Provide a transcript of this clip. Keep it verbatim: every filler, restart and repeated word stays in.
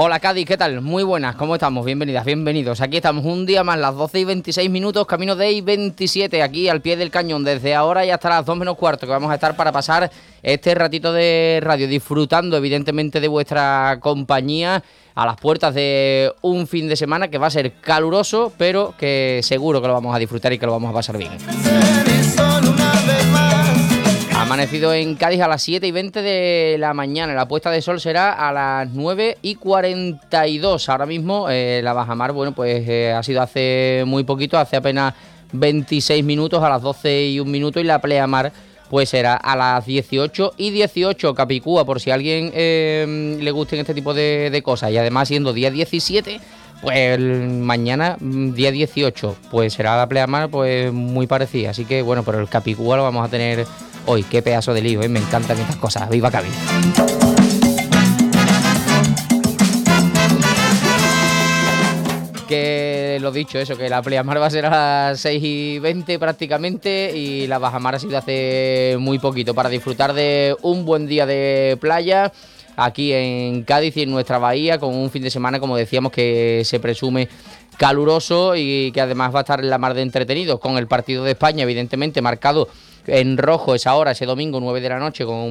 Hola Cádiz, ¿qué tal? Muy buenas, ¿cómo estamos? Bienvenidas, bienvenidos. Aquí estamos un día más, las doce y veintiséis minutos, camino de I veintisiete, aquí al pie del cañón, desde ahora y hasta las dos menos cuarto, que vamos a estar para pasar este ratito de radio, disfrutando evidentemente de vuestra compañía, a las puertas de un fin de semana que va a ser caluroso, pero que seguro que lo vamos a disfrutar y que lo vamos a pasar bien. Ha amanecido en Cádiz a las siete y veinte de la mañana. La puesta de sol será a las nueve y cuarenta y dos. Ahora mismo eh, la bajamar, bueno, pues eh, ha sido hace muy poquito, hace apenas veintiséis minutos, a las doce y un minuto. Y la pleamar, pues será a las dieciocho y dieciocho. Capicúa, por si a alguien eh, le gusten este tipo de, de cosas. Y además, siendo día diecisiete, pues mañana, día dieciocho, pues será la pleamar pues muy parecida. Así que, bueno, pero el Capicúa lo vamos a tener hoy. Qué pedazo de lío, ¿eh? Me encantan estas cosas. ¡Viva Cádiz! Que lo dicho, eso, que la pleamar va a ser a las seis y veinte prácticamente, y la bajamar ha sido hace muy poquito, para disfrutar de un buen día de playa aquí en Cádiz y en nuestra bahía, con un fin de semana, como decíamos, que se presume caluroso y que además va a estar en la mar de entretenidos, con el partido de España evidentemente marcado en rojo esa hora, ese domingo nueve de la noche, con